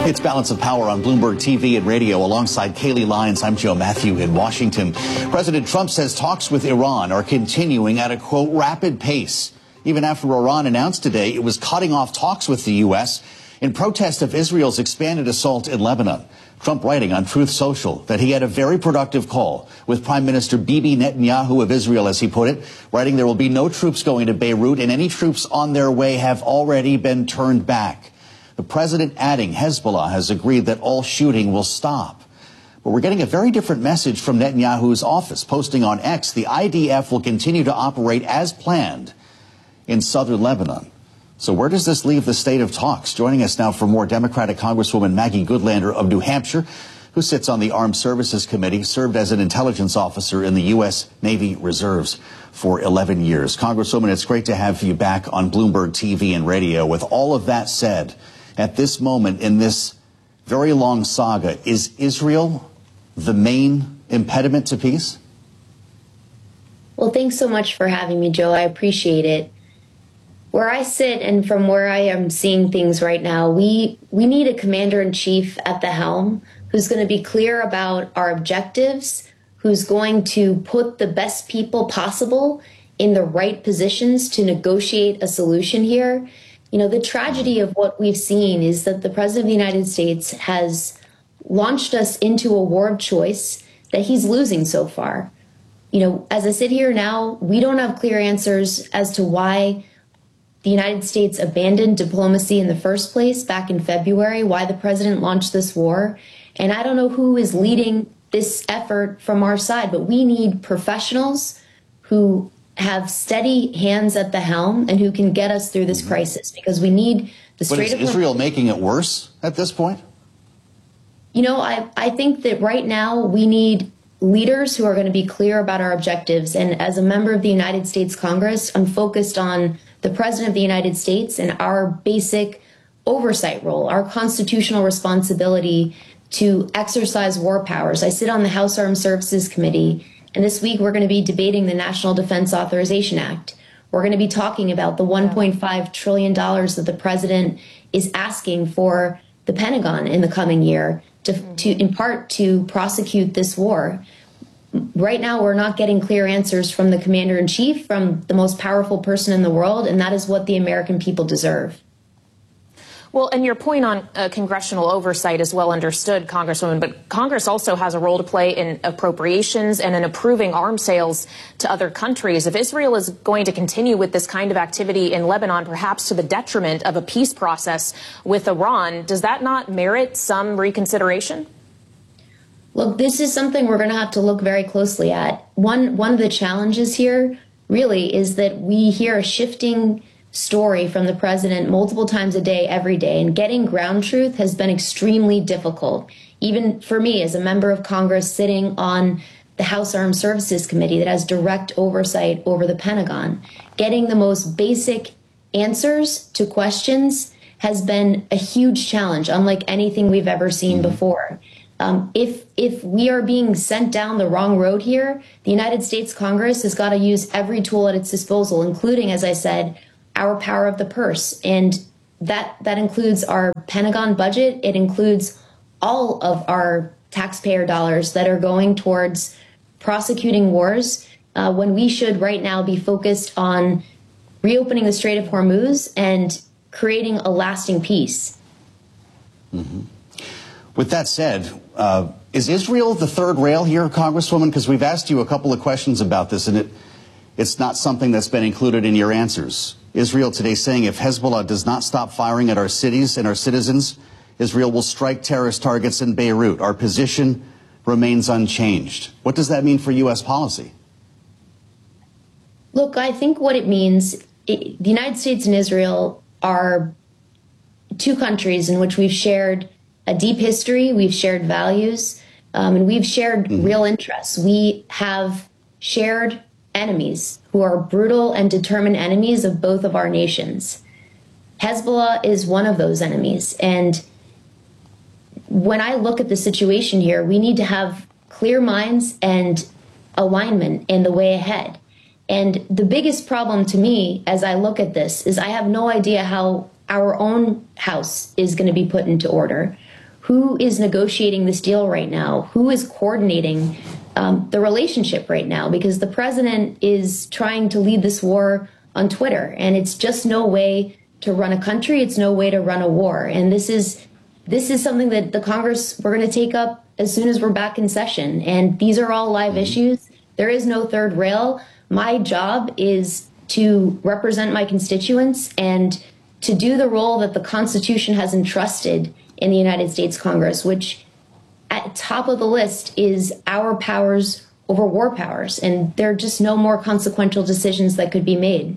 It's Balance of Power on Bloomberg TV and radio. Alongside Kaylee Lyons, I'm Joe Matthew in Washington. President Trump says talks with Iran are continuing at a, quote, rapid pace. Even after Iran announced today it was cutting off talks with the U.S. in protest of Israel's expanded assault in Lebanon. Trump writing on Truth Social that he had a very productive call with Prime Minister Bibi Netanyahu of Israel, as he put it, writing there will be no troops going to Beirut and any troops on their way have already been turned back. The president adding Hezbollah has agreed that all shooting will stop. But we're getting a very different message from Netanyahu's office, posting on X, the IDF will continue to operate as planned in southern Lebanon. So where does this leave the state of talks? Joining us now for more, Democratic Congresswoman Maggie Goodlander of New Hampshire, who sits on the Armed Services Committee, served as an intelligence officer in the U.S. Navy Reserves for 11 years. Congresswoman, it's great to have you back on Bloomberg TV and radio. With all of that said, at this moment in this very long saga, is Israel the main impediment to peace? Well, thanks so much for having me, Joe. I appreciate it. Where I sit and from where I am seeing things right now, we need a commander-in-chief at the helm who's going to be clear about our objectives, who's going to put the best people possible in the right positions to negotiate a solution here. You know, the tragedy of what we've seen is that the President of the United States has launched us into a war of choice that he's losing so far. You know, as I sit here now, we don't have clear answers as to why the United States abandoned diplomacy in the first place back in February, why the president launched this war. And I don't know who is leading this effort from our side, but we need professionals who have steady hands at the helm and who can get us through this crisis, because we need the Strait of Hormuz. But is Israel making it worse at this point? You know, I think that right now we need leaders who are going to be clear about our objectives. And as a member of the United States Congress, I'm focused on the President of the United States and our basic oversight role, our constitutional responsibility to exercise war powers. I sit on the House Armed Services Committee, and this week we're going to be debating the National Defense Authorization Act. We're going to be talking about the $1.5 trillion that the president is asking for the Pentagon in the coming year to in part to prosecute this war. Right now, we're not getting clear answers from the commander-in-chief, from the most powerful person in the world, and that is what the American people deserve. Well, and your point on congressional oversight is well understood, Congresswoman, but Congress also has a role to play in appropriations and in approving arms sales to other countries. If Israel is going to continue with this kind of activity in Lebanon, perhaps to the detriment of a peace process with Iran, does that not merit some reconsideration? Look, this is something we're going to have to look very closely at. One of the challenges here really is that we hear a shifting story from the president multiple times a day, every day, and getting ground truth has been extremely difficult. Even for me as a member of Congress sitting on the House Armed Services Committee that has direct oversight over the Pentagon, getting the most basic answers to questions has been a huge challenge, unlike anything we've ever seen before. If we are being sent down the wrong road here, the United States Congress has got to use every tool at its disposal, including, as I said, our power of the purse. And that includes our Pentagon budget. It includes all of our taxpayer dollars that are going towards prosecuting wars when we should right now be focused on reopening the Strait of Hormuz and creating a lasting peace. Mm-hmm. With that said, is Israel the third rail here, Congresswoman? Because we've asked you a couple of questions about this, and it's not something that's been included in your answers. Israel today saying if Hezbollah does not stop firing at our cities and our citizens, Israel will strike terrorist targets in Beirut. Our position remains unchanged. What does that mean for U.S. policy? Look, I think what it means, the United States and Israel are two countries in which we've shared a deep history, we've shared values, and we've shared real interests. We have shared enemies who are brutal and determined enemies of both of our nations. Hezbollah is one of those enemies. And when I look at the situation here, we need to have clear minds and alignment in the way ahead. And the biggest problem to me as I look at this is I have no idea how our own house is going to be put into order. who is negotiating this deal right now? Who is coordinating the relationship right now? Because the president is trying to lead this war on Twitter, and it's just no way to run a country. It's no way to run a war. And this is something that the Congress, we're going to take up as soon as we're back in session. And these are all live issues. There is no third rail. My job is to represent my constituents and to do the role that the Constitution has entrusted in the United States Congress, which at top of the list is our powers over war powers. And there are just no more consequential decisions that could be made.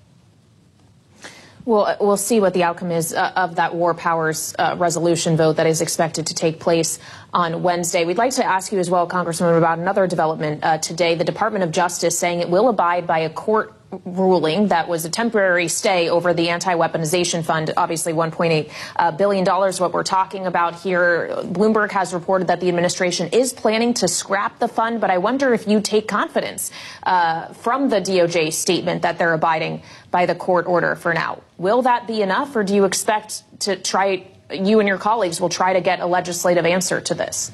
Well, we'll see what the outcome is of that war powers resolution vote that is expected to take place on Wednesday. We'd like to ask you as well, Congresswoman, about another development today. The Department of Justice saying it will abide by a court ruling that was a temporary stay over the anti-weaponization fund, obviously $1.8 billion, what we're talking about here. Bloomberg has reported that the administration is planning to scrap the fund, but I wonder if you take confidence from the DOJ statement that they're abiding by the court order for now. Will that be enough, or do you expect to you and your colleagues will try to get a legislative answer to this?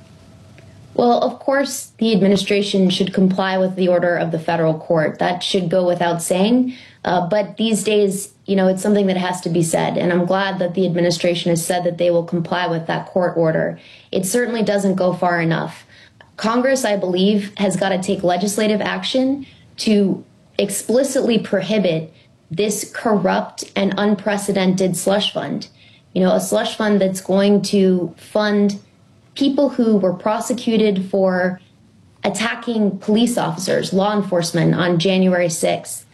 Well, of course, the administration should comply with the order of the federal court. That should go without saying. But these days, it's something that has to be said. And I'm glad that the administration has said that they will comply with that court order. It certainly doesn't go far enough. Congress, I believe, has got to take legislative action to explicitly prohibit this corrupt and unprecedented slush fund. A slush fund that's going to fund people who were prosecuted for attacking police officers, law enforcement on January 6th.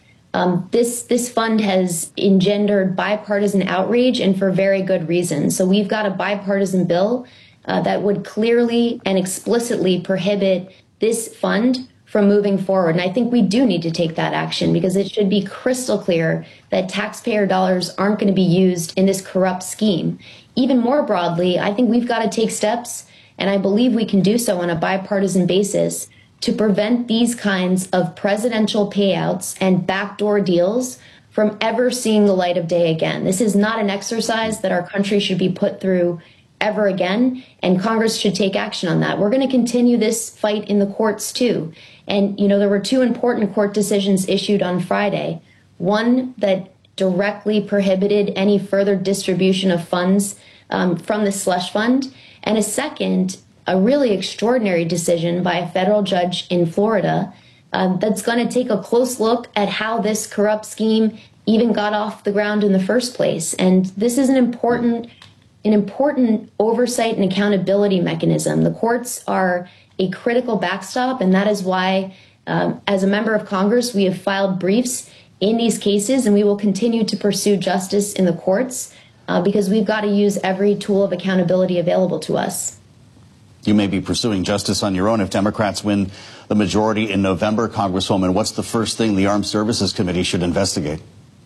This fund has engendered bipartisan outrage, and for very good reason. So we've got a bipartisan bill that would clearly and explicitly prohibit this fund from moving forward. And I think we do need to take that action, because it should be crystal clear that taxpayer dollars aren't going to be used in this corrupt scheme. Even more broadly, I think we've got to take steps, and I believe we can do so on a bipartisan basis, to prevent these kinds of presidential payouts and backdoor deals from ever seeing the light of day again. This is not an exercise that our country should be put through ever again, and Congress should take action on that. We're going to continue this fight in the courts too. And, there were two important court decisions issued on Friday. One that directly prohibited any further distribution of funds from the slush fund, and a second, a really extraordinary decision by a federal judge in Florida that's going to take a close look at how this corrupt scheme even got off the ground in the first place. And this is an important oversight and accountability mechanism. The courts are a critical backstop, and that is why, as a member of Congress, we have filed briefs in these cases, and we will continue to pursue justice in the courts because we've got to use every tool of accountability available to us. You may be pursuing justice on your own if Democrats win the majority in November. Congresswoman, what's the first thing the Armed Services Committee should investigate?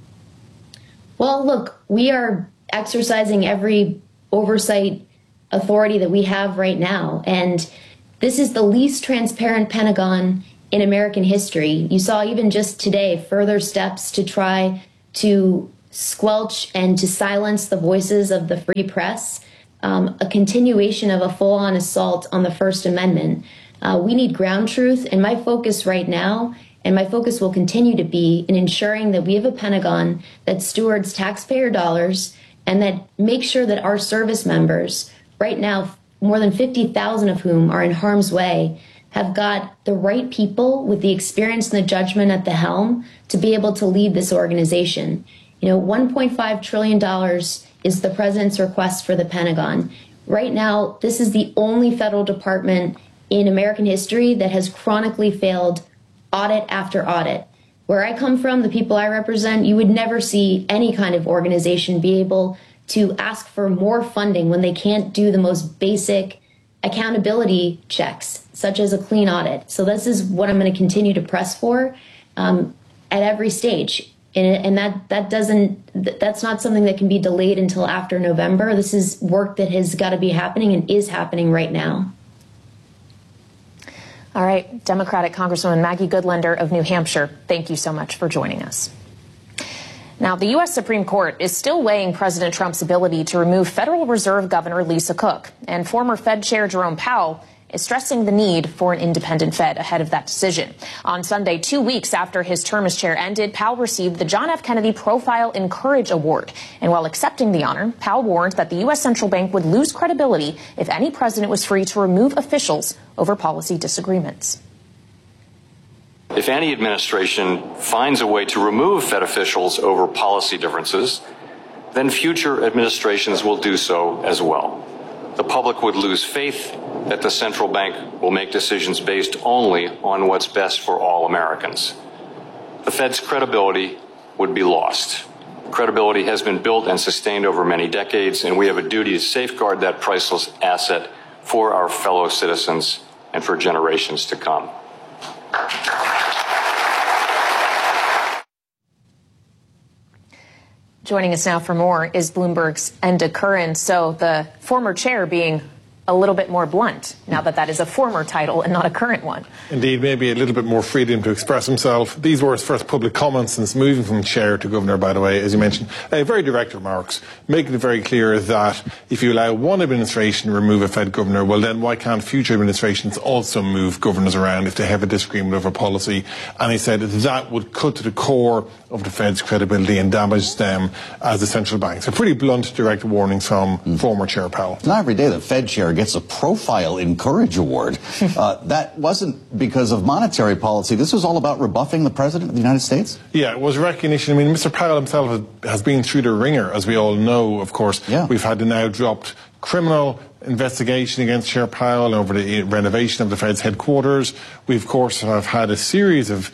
Well, look, we are exercising every oversight authority that we have right now, and this is the least transparent Pentagon in American history. You saw even just today further steps to try to squelch and to silence the voices of the free press, a continuation of a full-on assault on the First Amendment. We need ground truth, and my focus right now, and my focus will continue to be in ensuring that we have a Pentagon that stewards taxpayer dollars and that makes sure that our service members, right now, more than 50,000 of whom are in harm's way, have got the right people with the experience and the judgment at the helm to be able to lead this organization. $1.5 trillion is the president's request for the Pentagon. Right now, this is the only federal department in American history that has chronically failed audit after audit. Where I come from, the people I represent, you would never see any kind of organization be able to ask for more funding when they can't do the most basic accountability checks, such as a clean audit. So this is what I'm going to continue to press for at every stage. And that's not something that can be delayed until after November. This is work that has got to be happening and is happening right now. All right, Democratic Congresswoman Maggie Goodlander of New Hampshire, thank you so much for joining us. Now, the U.S. Supreme Court is still weighing President Trump's ability to remove Federal Reserve Governor Lisa Cook, and former Fed Chair Jerome Powell is stressing the need for an independent Fed ahead of that decision. On Sunday, 2 weeks after his term as chair ended, Powell received the John F. Kennedy Profile in Courage Award. And while accepting the honor, Powell warned that the U.S. Central Bank would lose credibility if any president was free to remove officials over policy disagreements. If any administration finds a way to remove Fed officials over policy differences, then future administrations will do so as well. The public would lose faith that the central bank will make decisions based only on what's best for all Americans. The Fed's credibility would be lost. Credibility has been built and sustained over many decades, and we have a duty to safeguard that priceless asset for our fellow citizens and for generations to come. Joining us now for more is Bloomberg's Enda Curran. So the former chair being a little bit more blunt now that is a former title and not a current one. Indeed, maybe a little bit more freedom to express himself. These were his first public comments since moving from chair to governor, by the way, as you mentioned. Very direct remarks, making it very clear that if you allow one administration to remove a Fed governor, well then why can't future administrations also move governors around if they have a disagreement over policy? And he said that would cut to the core of the Fed's credibility and damage them as a central bank. So pretty blunt, direct warnings from former Chair Powell. Not every day the Fed chair gets a Profile in Courage Award. That wasn't because of monetary policy. This was all about rebuffing the President of the United States? Yeah, it was recognition. I mean, Mr. Powell himself has been through the ringer, as we all know, of course. Yeah. We've had the now dropped criminal investigation against Chair Powell over the renovation of the Fed's headquarters. We, of course, have had a series of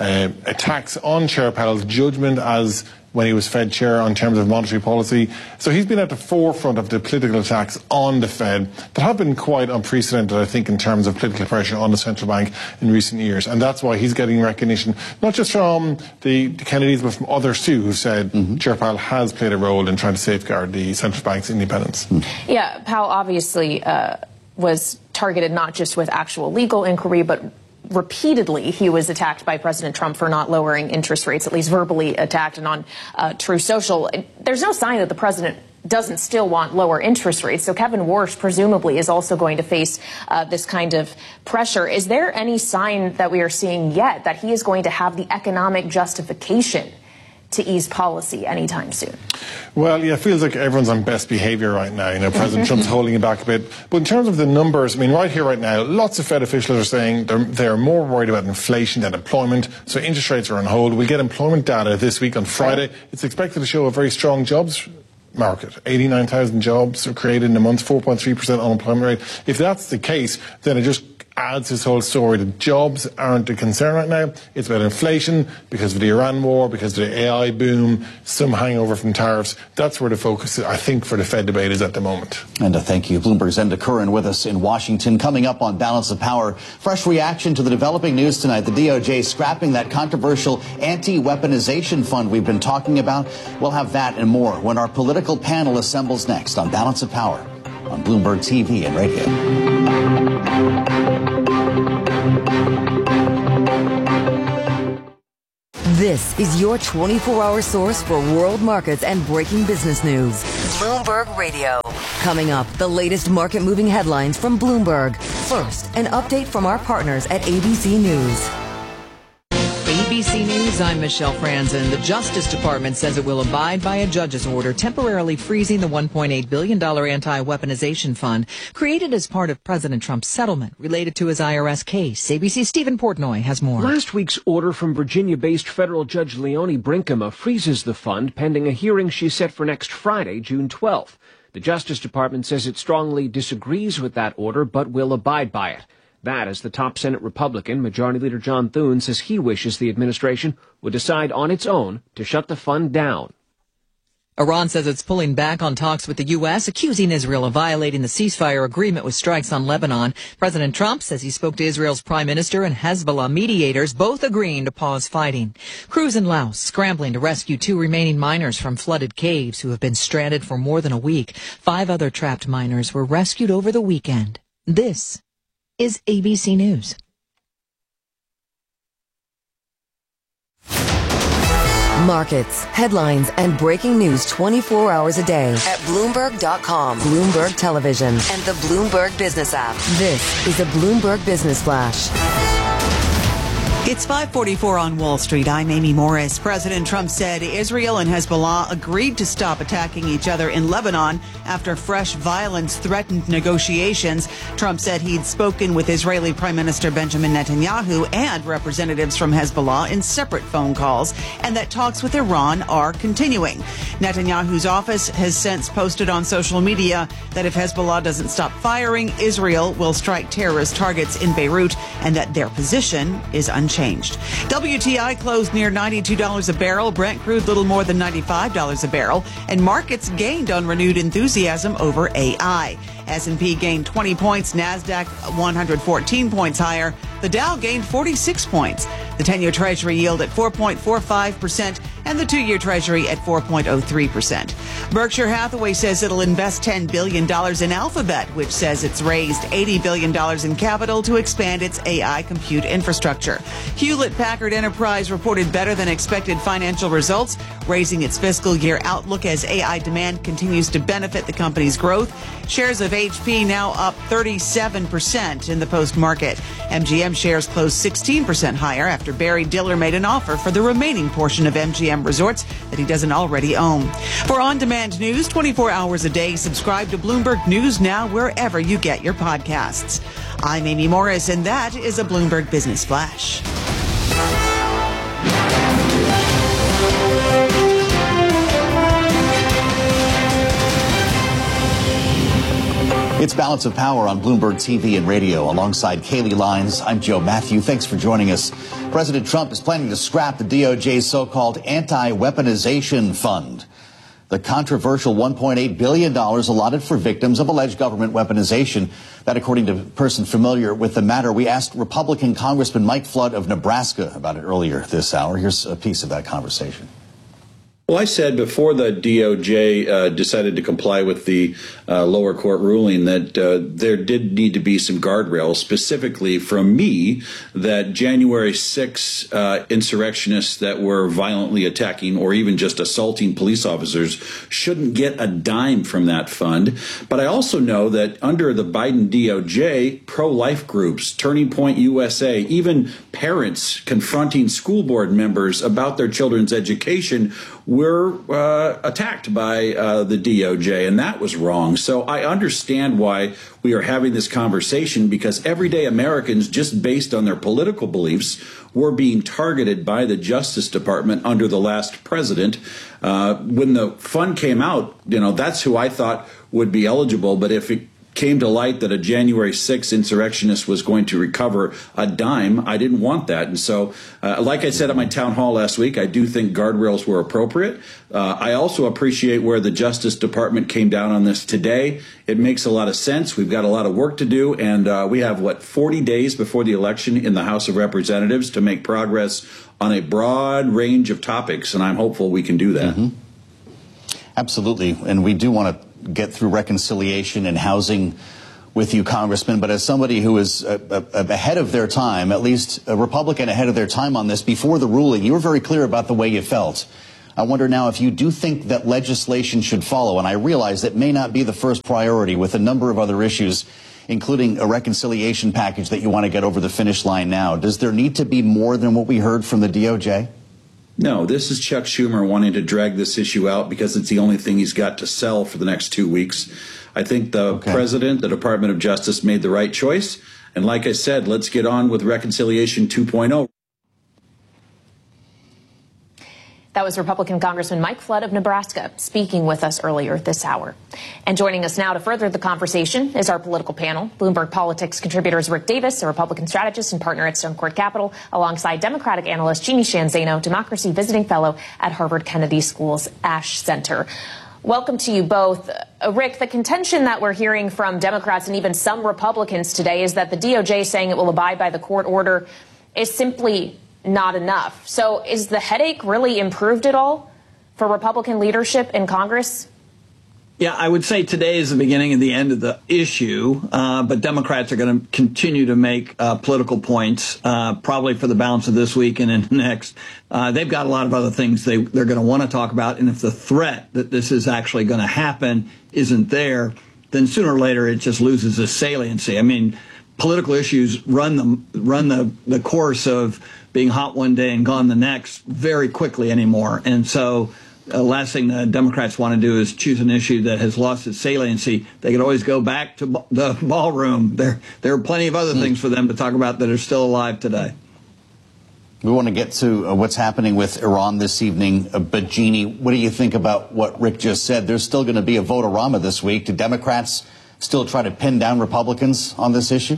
attacks on Chair Powell's judgment as when he was Fed chair on terms of monetary policy. So he's been at the forefront of the political attacks on the Fed that have been quite unprecedented, I think, in terms of political pressure on the central bank in recent years. And that's why he's getting recognition, not just from the Kennedys, but from others too, who said Chair Powell has played a role in trying to safeguard the central bank's independence. Yeah, Powell obviously was targeted not just with actual legal inquiry, but repeatedly he was attacked by President Trump for not lowering interest rates, at least verbally attacked, and on True Social. There's no sign that the president doesn't still want lower interest rates. So Kevin Warsh presumably is also going to face this kind of pressure. Is there any sign that we are seeing yet that he is going to have the economic justification to ease policy anytime soon? Well, yeah, it feels like everyone's on best behaviour right now. You know, President Trump's holding it back a bit. But in terms of the numbers, I mean, right here, right now, lots of Fed officials are saying they're more worried about inflation than employment. So interest rates are on hold. We'll get employment data this week on Friday. It's expected to show a very strong jobs market. 89,000 jobs are created in a month, 4.3% unemployment rate. If that's the case, then it just adds his whole story. The jobs aren't a concern right now. It's about inflation because of the Iran war, because of the AI boom, some hangover from tariffs. That's where the focus, I think, for the Fed debate is at the moment. And thank you. Bloomberg's Enda Curran with us in Washington. Coming up on Balance of Power, fresh reaction to the developing news tonight. The DOJ scrapping that controversial anti-weaponization fund we've been talking about. We'll have that and more when our political panel assembles next on Balance of Power on Bloomberg TV and radio. This is your 24-hour source for world markets and breaking business news. Bloomberg Radio. Coming up, the latest market-moving headlines from Bloomberg. First, an update from our partners at ABC News. ABC News, I'm Michelle Franzen. The Justice Department says it will abide by a judge's order temporarily freezing the $1.8 billion anti-weaponization fund created as part of President Trump's settlement related to his IRS case. ABC's Stephen Portnoy has more. Last week's order from Virginia-based federal judge Leonie Brinkema freezes the fund pending a hearing she's set for next Friday, June 12th. The Justice Department says it strongly disagrees with that order but will abide by it. That as the top Senate Republican, Majority Leader John Thune, says he wishes the administration would decide on its own to shut the fund down. Iran says it's pulling back on talks with the U.S., accusing Israel of violating the ceasefire agreement with strikes on Lebanon. President Trump says he spoke to Israel's prime minister and Hezbollah mediators, both agreeing to pause fighting. Crews in Laos scrambling to rescue 2 remaining miners from flooded caves who have been stranded for more than a week. 5 other trapped miners were rescued over the weekend. This is ABC News. Markets, headlines, and breaking news 24 hours a day at Bloomberg.com, Bloomberg Television, and the Bloomberg Business app. This is a Bloomberg Business Flash. It's 5:44 on Wall Street. I'm Amy Morris. President Trump said Israel and Hezbollah agreed to stop attacking each other in Lebanon after fresh violence threatened negotiations. Trump said he'd spoken with Israeli Prime Minister Benjamin Netanyahu and representatives from Hezbollah in separate phone calls, and that talks with Iran are continuing. Netanyahu's office has since posted on social media that if Hezbollah doesn't stop firing, Israel will strike terrorist targets in Beirut, and that their position is unchanged. WTI closed near $92 a barrel, Brent crude little more than $95 a barrel, and markets gained on renewed enthusiasm over AI. S&P gained 20 points, NASDAQ 114 points higher. The Dow gained 46 points. The 10-year Treasury yield at 4.45% and the 2-year Treasury at 4.03%. Berkshire Hathaway says it'll invest $10 billion in Alphabet, which says it's raised $80 billion in capital to expand its AI compute infrastructure. Hewlett-Packard Enterprise reported better than expected financial results, raising its fiscal year outlook as AI demand continues to benefit the company's growth. Shares of HP now up 37% in the post-market. MGM shares closed 16% higher after Barry Diller made an offer for the remaining portion of MGM Resorts that he doesn't already own. For on-demand news 24 hours a day, subscribe to Bloomberg News Now wherever you get your podcasts. I'm Amy Morris, and that is a Bloomberg Business Flash. It's Balance of Power on Bloomberg TV and radio. Alongside Kaylee Lyons, I'm Joe Matthew. Thanks for joining us. President Trump is planning to scrap the DOJ's so-called anti-weaponization fund. The controversial $1.8 billion allotted for victims of alleged government weaponization. That, according to a person familiar with the matter. We asked Republican Congressman Mike Flood of Nebraska about it earlier this hour. Here's a piece of that conversation. Well, I said before the DOJ decided to comply with the lower court ruling that there did need to be some guardrails, specifically from me, that January 6 insurrectionists that were violently attacking or even just assaulting police officers shouldn't get a dime from that fund. But I also know that under the Biden DOJ, pro-life groups, Turning Point USA, even parents confronting school board members about their children's education were attacked by the DOJ, and that was wrong. So I understand why we are having this conversation, because everyday Americans, just based on their political beliefs, were being targeted by the Justice Department under the last president. When the fund came out, that's who I thought would be eligible. But if it came to light that a January 6th insurrectionist was going to recover a dime, I didn't want that. And so, like I said at my town hall last week, I do think guardrails were appropriate. I also appreciate where the Justice Department came down on this today. It makes a lot of sense. We've got a lot of work to do, and we have, 40 days before the election in the House of Representatives to make progress on a broad range of topics, and I'm hopeful we can do that. Mm-hmm. Absolutely, and we do want to get through reconciliation and housing with you, Congressman, but as somebody who is ahead of their time, at least a Republican ahead of their time on this, before the ruling, you were very clear about the way you felt. I wonder now if you do think that legislation should follow, and I realize that may not be the first priority with a number of other issues, including a reconciliation package that you want to get over the finish line now. Does there need to be more than what we heard from the DOJ? No, this is Chuck Schumer wanting to drag this issue out because it's the only thing he's got to sell for the next 2 weeks. I think the president, the Department of Justice, made the right choice. And like I said, let's get on with Reconciliation 2.0. That was Republican Congressman Mike Flood of Nebraska speaking with us earlier this hour. And joining us now to further the conversation is our political panel. Bloomberg Politics contributors Rick Davis, a Republican strategist and partner at Stone Court Capital, alongside Democratic analyst Jeannie Sheehan Zaino, Democracy Visiting Fellow at Harvard Kennedy School's Ash Center. Welcome to you both. Rick, the contention that we're hearing from Democrats and even some Republicans today is that the DOJ saying it will abide by the court order is simply not enough. So is the headache really improved at all for Republican leadership in Congress? Yeah, I would say today is the beginning of the end of the issue, but Democrats are going to continue to make political points, probably for the balance of this week and into next. They've got a lot of other things they're going to want to talk about, and if the threat that this is actually going to happen isn't there, then sooner or later it just loses its saliency. I mean, political issues run the course of being hot one day and gone the next very quickly anymore, and so last thing the Democrats want to do is choose an issue that has lost its saliency. They could always go back to the ballroom. There are plenty of other things for them to talk about that are still alive today. We want to get to what's happening with Iran this evening. But, Jeannie, what do you think about what Rick just said? There's still going to be a vote-a-rama this week. Do Democrats still try to pin down Republicans on this issue?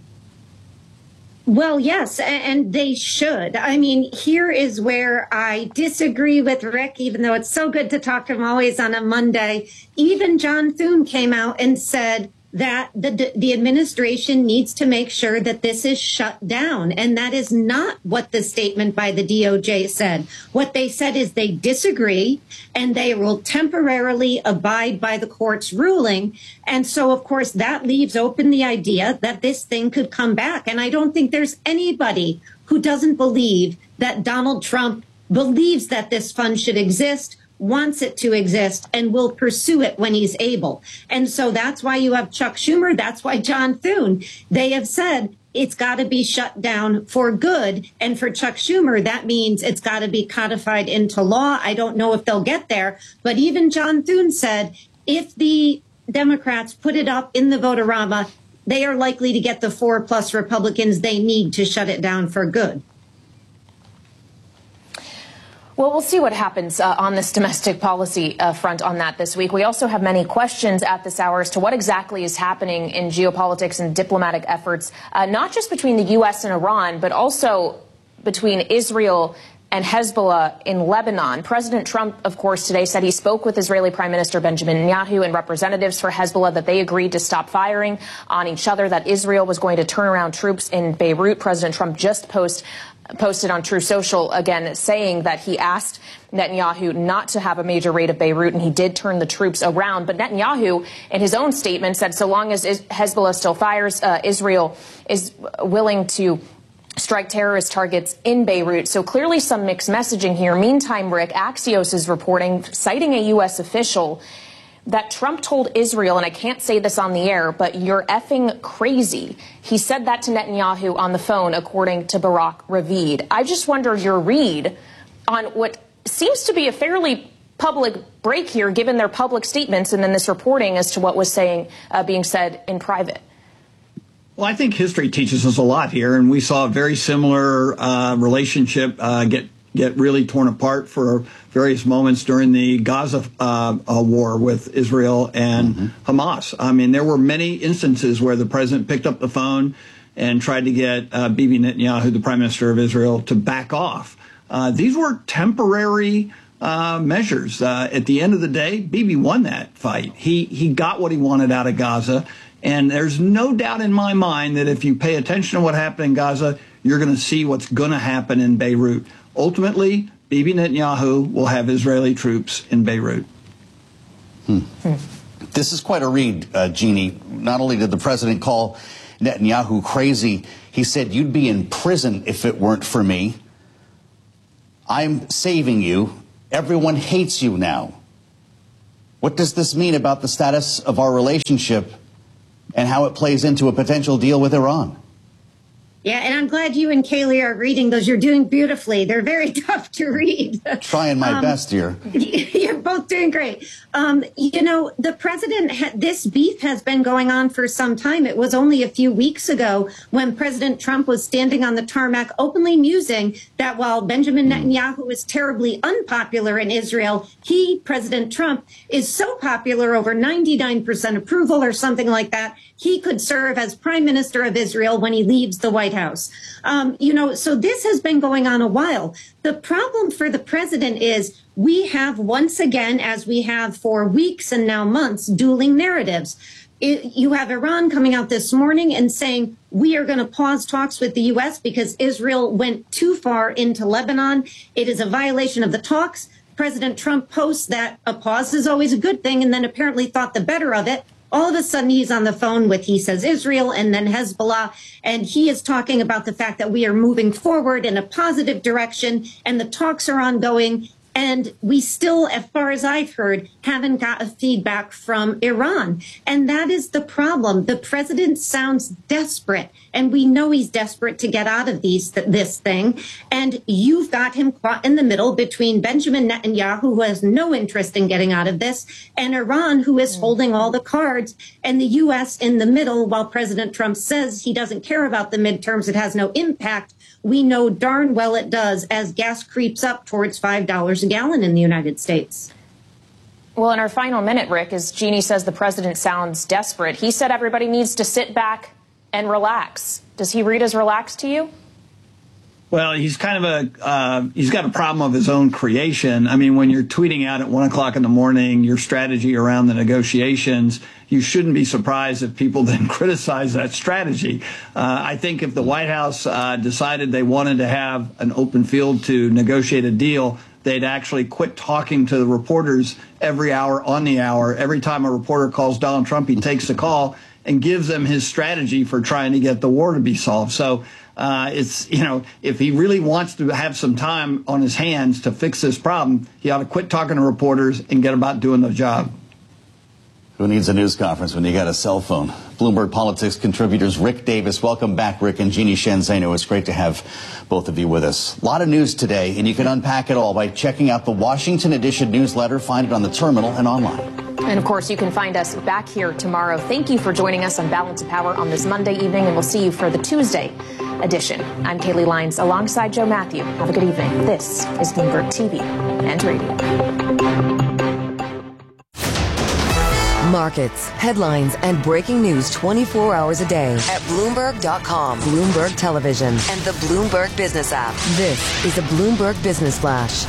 Well, yes, and they should. I mean, here is where I disagree with Rick, even though it's so good to talk to him always on a Monday. Even John Thune came out and said that the administration needs to make sure that this is shut down. And that is not what the statement by the DOJ said. What they said is they disagree and they will temporarily abide by the court's ruling. And so, of course, that leaves open the idea that this thing could come back. And I don't think there's anybody who doesn't believe that Donald Trump believes that this fund should exist, wants it to exist, and will pursue it when he's able. And so that's why you have Chuck Schumer. That's why John Thune. They have said it's got to be shut down for good. And for Chuck Schumer, that means it's got to be codified into law. I don't know if they'll get there. But even John Thune said if the Democrats put it up in the vote-a-rama, they are likely to get the 4+ Republicans they need to shut it down for good. Well, we'll see what happens on this domestic policy front on that this week. We also have many questions at this hour as to what exactly is happening in geopolitics and diplomatic efforts, not just between the U.S. and Iran, but also between Israel and Hezbollah in Lebanon. President Trump, of course, today said he spoke with Israeli Prime Minister Benjamin Netanyahu and representatives for Hezbollah, that they agreed to stop firing on each other, that Israel was going to turn around troops in Beirut. President Trump just posted on True Social again saying that he asked Netanyahu not to have a major raid of Beirut, and he did turn the troops around. But Netanyahu, in his own statement, said so long as Hezbollah still fires, Israel is willing to strike terrorist targets in Beirut. So clearly some mixed messaging here. Meantime, Rick, Axios is reporting, citing a U.S. official, that Trump told Israel, and I can't say this on the air, but you're effing crazy. He said that to Netanyahu on the phone, according to Barak Ravid. I just wonder your read on what seems to be a fairly public break here, given their public statements and then this reporting as to what was being said in private. Well, I think history teaches us a lot here, and we saw a very similar relationship get really torn apart for various moments during the Gaza war with Israel and Hamas. I mean, there were many instances where the president picked up the phone and tried to get Bibi Netanyahu, the prime minister of Israel, to back off. These were temporary measures. At the end of the day, Bibi won that fight. He got what he wanted out of Gaza. And there's no doubt in my mind that if you pay attention to what happened in Gaza, you're going to see what's going to happen in Beirut. Ultimately, Bibi Netanyahu will have Israeli troops in Beirut. This is quite a read, Jeannie. Not only did the president call Netanyahu crazy, he said, "You'd be in prison if it weren't for me. I'm saving you. Everyone hates you now." What does this mean about the status of our relationship and how it plays into a potential deal with Iran? Yeah, and I'm glad you and Kaylee are reading those. You're doing beautifully. They're very tough to read. Trying my best here. You're both doing great. You know, the president, this beef has been going on for some time. It was only a few weeks ago when President Trump was standing on the tarmac openly musing that while Benjamin Netanyahu is terribly unpopular in Israel, he, President Trump, is so popular, over 99% approval or something like that, he could serve as prime minister of Israel when he leaves the White House. You know, so this has been going on a while. The problem for the president is we have once again, as we have for weeks and now months, dueling narratives. You have Iran coming out this morning and saying, we are going to pause talks with the U.S. because Israel went too far into Lebanon. It is a violation of the talks. President Trump posts that a pause is always a good thing, and then apparently thought the better of it. All of a sudden, he's on the phone with, he says, Israel and then Hezbollah, and he is talking about the fact that we are moving forward in a positive direction, and the talks are ongoing. And we still, as far as I've heard, haven't got a feedback from Iran. And that is the problem. The president sounds desperate, and we know he's desperate to get out of this thing. And you've got him caught in the middle between Benjamin Netanyahu, who has no interest in getting out of this, and Iran, who is holding all the cards, and the U.S. in the middle. While President Trump says he doesn't care about the midterms, it has no impact. We know darn well it does, as gas creeps up towards $5 a gallon in the United States. Well, in our final minute, Rick, as Jeannie says, the president sounds desperate. He said everybody needs to sit back and relax. Does he read as relaxed to you? Well, he's kind of he's got a problem of his own creation. I mean, when you're tweeting out at 1 o'clock in the morning your strategy around the negotiations, you shouldn't be surprised if people then criticize that strategy. I think if the White House decided they wanted to have an open field to negotiate a deal, they'd actually quit talking to the reporters every hour on the hour. Every time a reporter calls Donald Trump, he takes the call and gives them his strategy for trying to get the war to be solved. So it's, you know, if he really wants to have some time on his hands to fix this problem, he ought to quit talking to reporters and get about doing the job. Who needs a news conference when you got a cell phone? Bloomberg Politics contributors Rick Davis. Welcome back, Rick, and Jeannie Sheehan Zaino. It's great to have both of you with us. A lot of news today, and you can unpack it all by checking out the Washington Edition newsletter. Find it on the terminal and online. And, of course, you can find us back here tomorrow. Thank you for joining us on Balance of Power on this Monday evening, and we'll see you for the Tuesday edition. I'm Kaylee Lyons alongside Joe Matthew. Have a good evening. This is Bloomberg TV and Radio. Markets, headlines, and breaking news 24 hours a day at Bloomberg.com, Bloomberg Television, and the Bloomberg Business app. This is a Bloomberg Business Flash.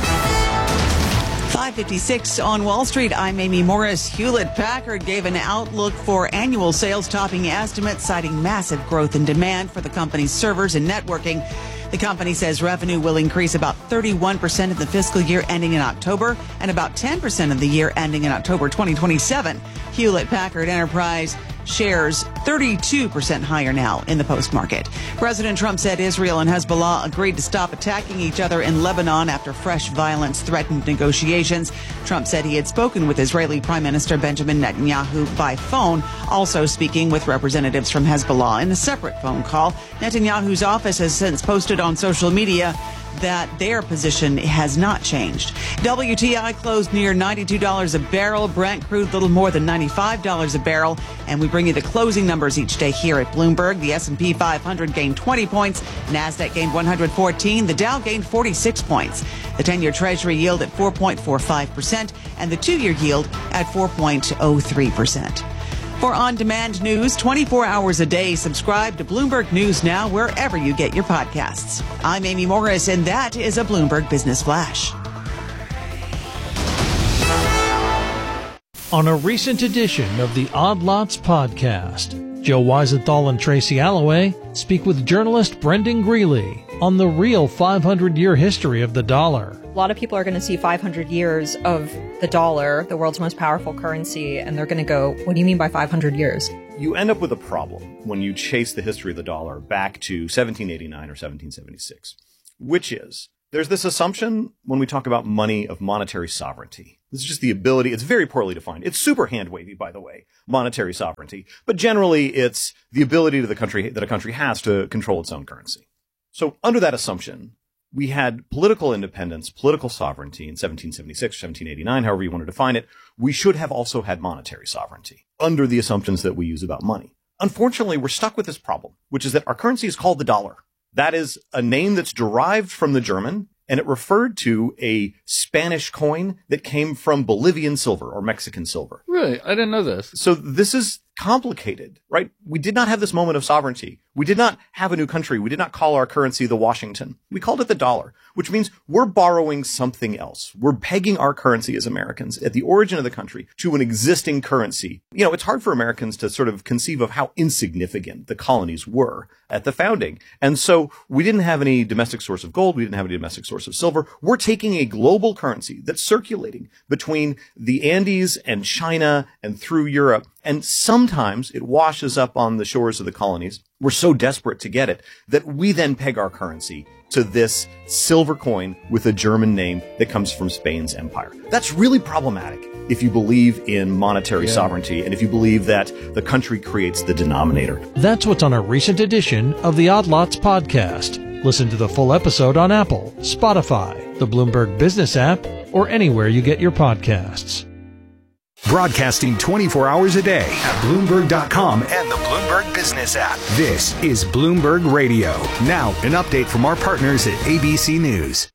5:56 on Wall Street. I'm Amy Morris. Hewlett-Packard gave an outlook for annual sales topping estimates, citing massive growth in demand for the company's servers and networking. The company says revenue will increase about 31% of the fiscal year ending in October and about 10% of the year ending in October 2027. Hewlett-Packard Enterprise shares 32% higher now in the post-market. President Trump said Israel and Hezbollah agreed to stop attacking each other in Lebanon after fresh violence threatened negotiations. Trump said he had spoken with Israeli Prime Minister Benjamin Netanyahu by phone, also speaking with representatives from Hezbollah in a separate phone call. Netanyahu's office has since posted on social media that their position has not changed. WTI closed near $92 a barrel. Brent crude little more than $95 a barrel. And we bring you the closing numbers each day here at Bloomberg. The S&P 500 gained 20 points. NASDAQ gained 114. The Dow gained 46 points. The 10-year Treasury yield at 4.45% and the 2-year yield at 4.03%. For on-demand news 24 hours a day, subscribe to Bloomberg News Now wherever you get your podcasts. I'm Amy Morris, and that is a Bloomberg Business Flash. On a recent edition of the Odd Lots podcast, Joe Weisenthal and Tracy Alloway speak with journalist Brendan Greeley on the real 500-year history of the dollar. A lot of people are going to see 500 years of the dollar, the world's most powerful currency, and they're going to go, what do you mean by 500 years? You end up with a problem when you chase the history of the dollar back to 1789 or 1776, which is there's this assumption when we talk about money of monetary sovereignty. This is just the ability. It's very poorly defined. It's super hand-wavy, by the way, monetary sovereignty. But generally, it's the ability that a country has to control its own currency. So under that assumption, we had political independence, political sovereignty in 1776, 1789, however you want to define it. We should have also had monetary sovereignty under the assumptions that we use about money. Unfortunately, we're stuck with this problem, which is that our currency is called the dollar. That is a name that's derived from the German, and it referred to a Spanish coin that came from Bolivian silver or Mexican silver. Really? I didn't know this. So this is complicated, right? We did not have this moment of sovereignty. We did not have a new country. We did not call our currency the Washington. We called it the dollar, which means we're borrowing something else. We're pegging our currency as Americans at the origin of the country to an existing currency. You know, it's hard for Americans to sort of conceive of how insignificant the colonies were at the founding. And so we didn't have any domestic source of gold. We didn't have any domestic source of silver. We're taking a global currency that's circulating between the Andes and China and through Europe. And sometimes it washes up on the shores of the colonies. We're so desperate to get it that we then peg our currency to this silver coin with a German name that comes from Spain's empire. That's really problematic if you believe in monetary sovereignty and if you believe that the country creates the denominator. That's what's on a recent edition of the Odd Lots podcast. Listen to the full episode on Apple, Spotify, the Bloomberg Business app, or anywhere you get your podcasts. Broadcasting 24 hours a day at Bloomberg.com and the Bloomberg Business app. This is Bloomberg Radio. Now, an update from our partners at ABC News.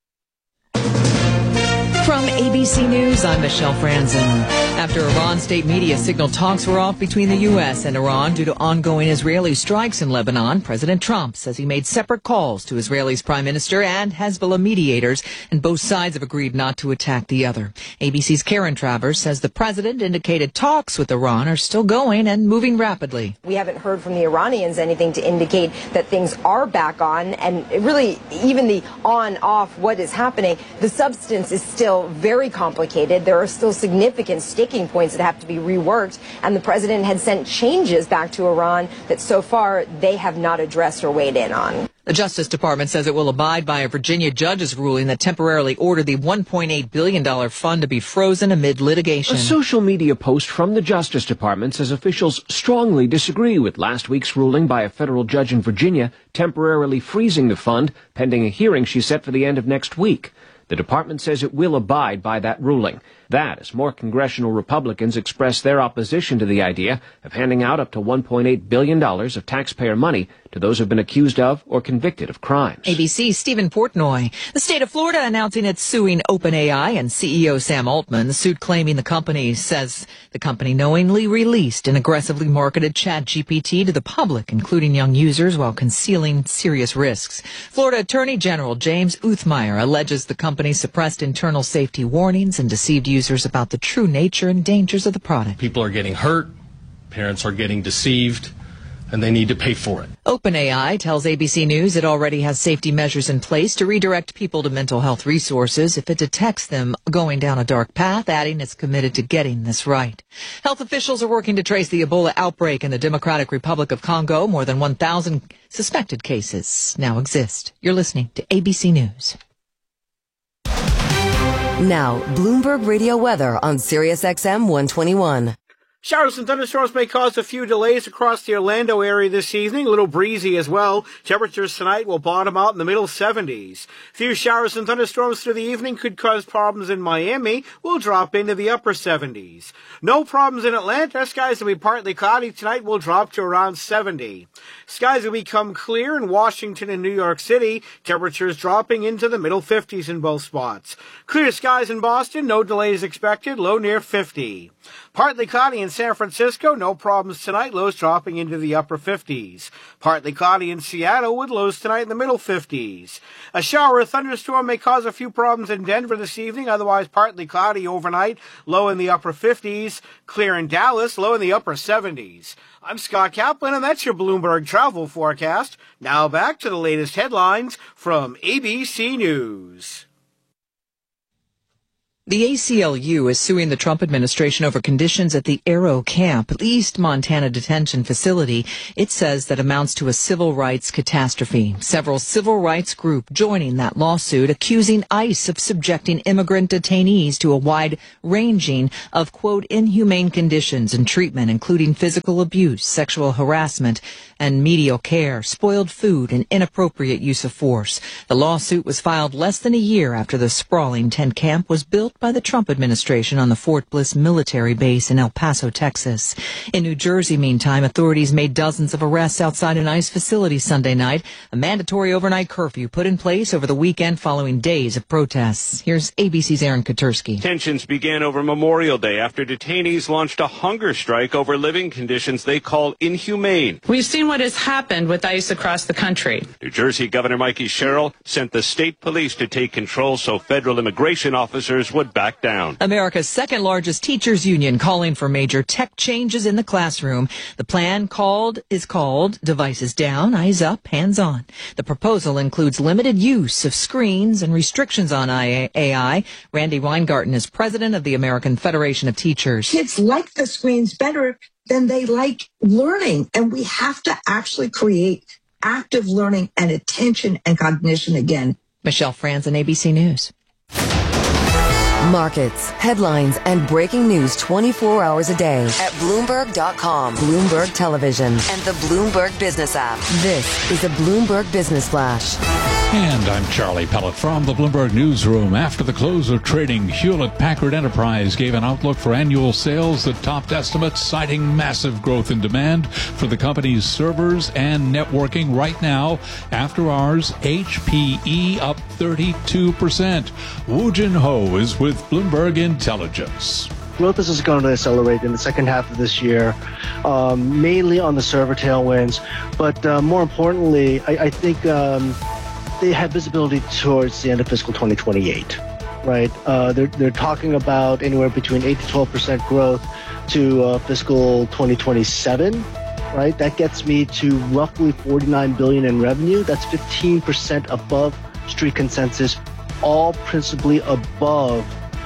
From ABC News, I'm Michelle Franzen. After Iran state media signaled talks were off between the U.S. and Iran due to ongoing Israeli strikes in Lebanon, President Trump says he made separate calls to Israel's prime minister and Hezbollah mediators, and both sides have agreed not to attack the other. ABC's Karen Travers says the president indicated talks with Iran are still going and moving rapidly. We haven't heard from the Iranians anything to indicate that things are back on, and really even the on-off, what is happening, the substance is still very complicated. There are still significant sticking points that have to be reworked, and the president had sent changes back to Iran that so far they have not addressed or weighed in on. The Justice Department says it will abide by a Virginia judge's ruling that temporarily ordered the $1.8 billion fund to be frozen amid litigation. A social media post from the Justice Department says officials strongly disagree with last week's ruling by a federal judge in Virginia temporarily freezing the fund pending a hearing she set for the end of next week. The department says it will abide by that ruling. That as more congressional Republicans express their opposition to the idea of handing out up to $1.8 billion of taxpayer money to those who have been accused of or convicted of crimes. ABC's Stephen Portnoy. The state of Florida announcing it's suing OpenAI and CEO Sam Altman. The suit claiming the company says the company knowingly released and aggressively marketed ChatGPT to the public, including young users, while concealing serious risks. Florida Attorney General James Uthmeier alleges the company suppressed internal safety warnings and deceived users about the true nature and dangers of the product. People are getting hurt, parents are getting deceived, and they need to pay for it. OpenAI tells ABC News it already has safety measures in place to redirect people to mental health resources if it detects them going down a dark path, adding it's committed to getting this right. Health officials are working to trace the Ebola outbreak in the Democratic Republic of Congo. More than 1,000 suspected cases now exist. You're listening to ABC News. Now, Bloomberg Radio weather on Sirius XM 121. Showers and thunderstorms may cause a few delays across the Orlando area this evening. A little breezy as well. Temperatures tonight will bottom out in the middle 70s. Few showers and thunderstorms through the evening could cause problems in Miami. Will drop into the upper 70s. No problems in Atlanta. Skies will be partly cloudy tonight. Will drop to around 70. Skies will become clear in Washington and New York City. Temperatures dropping into the middle 50s in both spots. Clear skies in Boston. No delays expected. Low near 50. Partly cloudy in San Francisco, no problems tonight, lows dropping into the upper 50s. Partly cloudy in Seattle with lows tonight in the middle 50s. A shower or thunderstorm may cause a few problems in Denver this evening, otherwise partly cloudy overnight, low in the upper 50s. Clear in Dallas, low in the upper 70s. I'm Scott Kaplan, and that's your Bloomberg travel forecast. Now back to the latest headlines from ABC News. The ACLU is suing the Trump administration over conditions at the Aero Camp, East Montana detention facility. It says that amounts to a civil rights catastrophe. Several civil rights groups joining that lawsuit, accusing ICE of subjecting immigrant detainees to a wide ranging of, quote, inhumane conditions and treatment, including physical abuse, sexual harassment, and medial care, spoiled food, and inappropriate use of force. The lawsuit was filed less than a year after the sprawling tent camp was built built by the Trump administration on the Fort Bliss military base in El Paso, Texas. In New Jersey, meantime, authorities made dozens of arrests outside an ICE facility Sunday night. A mandatory overnight curfew put in place over the weekend following days of protests. Here's ABC's Aaron Katursky. Tensions began over Memorial Day after detainees launched a hunger strike over living conditions they call inhumane. We've seen what has happened with ICE across the country. New Jersey Governor Mikey Sherrill sent the state police to take control so federal immigration officers would back down. America's second largest teachers union calling for major tech changes in the classroom. The plan is called Devices Down, Eyes Up, Hands On. The proposal includes limited use of screens and restrictions on AI. Randy Weingarten is president of the American Federation of Teachers. Kids like the screens better than they like learning, and we have to actually create active learning and attention and cognition again. Michelle Franzen, ABC News. Markets, headlines, and breaking news 24 hours a day at Bloomberg.com, Bloomberg Television, and the Bloomberg Business app. This is a Bloomberg Business Flash. And I'm Charlie Pellet from the Bloomberg Newsroom. After the close of trading, Hewlett-Packard Enterprise gave an outlook for annual sales that topped estimates, citing massive growth in demand for the company's servers and networking. Right now, after hours, HPE up 32%. Woo Jin Ho is with Bloomberg Intelligence. Growth is going to accelerate in the second half of this year, mainly on the server tailwinds. But more importantly, I think they have visibility towards the end of fiscal 2028, right? They're talking about anywhere between 8 to 12% growth to fiscal 2027, right? That gets me to roughly $49 billion in revenue. That's 15% above street consensus, all principally above,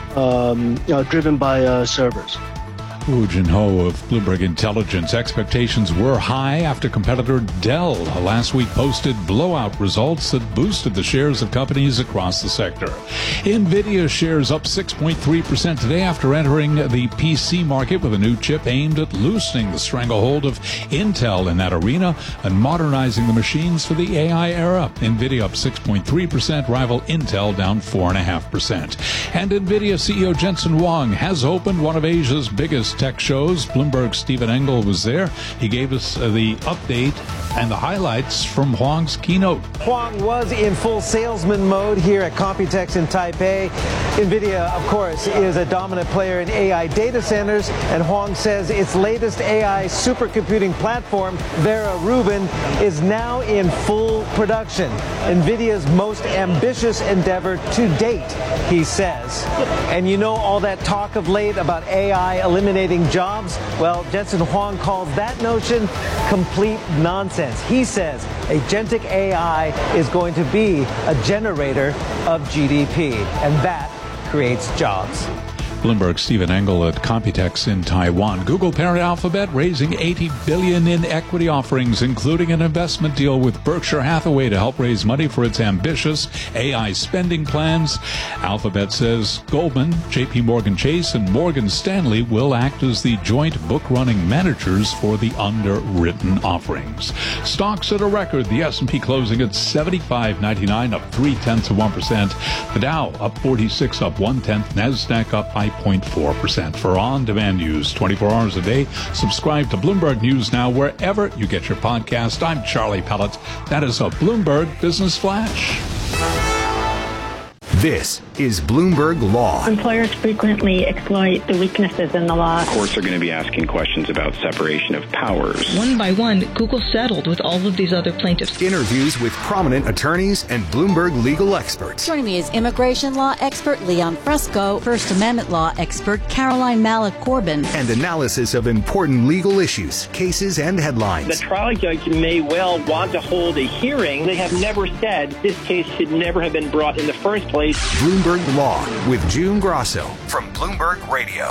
driven by servers. Woo Jin Ho of Bloomberg Intelligence. Expectations were high after competitor Dell last week posted blowout results that boosted the shares of companies across the sector. NVIDIA shares up 6.3% today after entering the PC market with a new chip aimed at loosening the stranglehold of Intel in that arena and modernizing the machines for the AI era. NVIDIA up 6.3%, rival Intel down 4.5%. And NVIDIA CEO Jensen Huang has opened one of Asia's biggest tech shows. Bloomberg's Stephen Engel was there. He gave us the update and the highlights from Huang's keynote. Huang was in full salesman mode here at Computex in Taipei. NVIDIA, of course, is a dominant player in AI data centers, and Huang says its latest AI supercomputing platform, Vera Rubin, is now in full production. NVIDIA's most ambitious endeavor to date, he says. And you know all that talk of late about AI eliminating jobs? Well, Jensen Huang calls that notion complete nonsense. He says agentic AI is going to be a generator of GDP, and that creates jobs. Bloomberg's Stephen Engel at Computex in Taiwan. Google parent Alphabet raising $80 billion in equity offerings, including an investment deal with Berkshire Hathaway to help raise money for its ambitious AI spending plans. Alphabet says Goldman, J.P. Morgan Chase, and Morgan Stanley will act as the joint book-running managers for the underwritten offerings. Stocks at a record. The S&P closing at 75.99, up 0.3%. The Dow up 46, up 0.1. NASDAQ up 5.4%. For on-demand news 24 hours a day, subscribe to Bloomberg News Now wherever you get your podcast. I'm Charlie Pellet. That is a Bloomberg Business Flash. This is Bloomberg Law. Employers frequently exploit the weaknesses in the law. Courts are going to be asking questions about separation of powers. One by one, Google settled with all of these other plaintiffs. Interviews with prominent attorneys and Bloomberg legal experts. Joining me is immigration law expert Leon Fresco, First Amendment law expert Caroline Malik-Corbin, and analysis of important legal issues, cases, and headlines. The trial judge may well want to hold a hearing. They have never said this case should never have been brought in the first place. Bloomberg Law with June Grosso from Bloomberg Radio.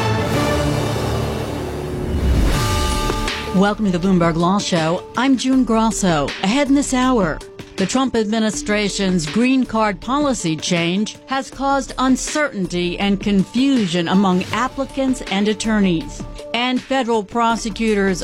Welcome to the Bloomberg Law Show. I'm June Grosso. Ahead in this hour, the Trump administration's green card policy change has caused uncertainty and confusion among applicants and attorneys. And federal prosecutors